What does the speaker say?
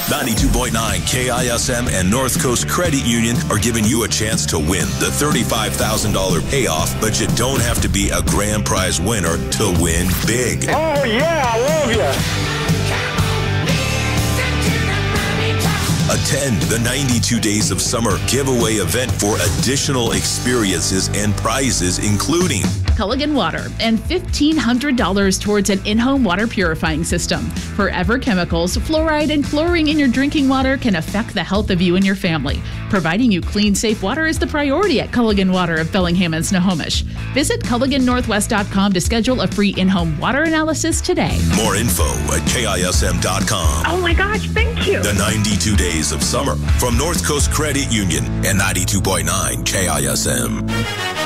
92.9 KISM and North Coast Credit Union are giving you a chance to win the $35,000 payoff, but you don't have to be a grand prize winner to win big. Oh, yeah, I love you. Attend the 92 Days of Summer giveaway event for additional experiences and prizes, including Culligan Water and $1,500 towards an in-home water purifying system. Forever Chemicals, fluoride and chlorine in your drinking water can affect the health of you and your family. Providing you clean, safe water is the priority at Culligan Water of Bellingham and Snohomish. Visit CulliganNorthwest.com to schedule a free in-home water analysis today. More info at KISM.com. Oh my gosh, thank you. The 92 Days of Summer from North Coast Credit Union and 92.9 KISM.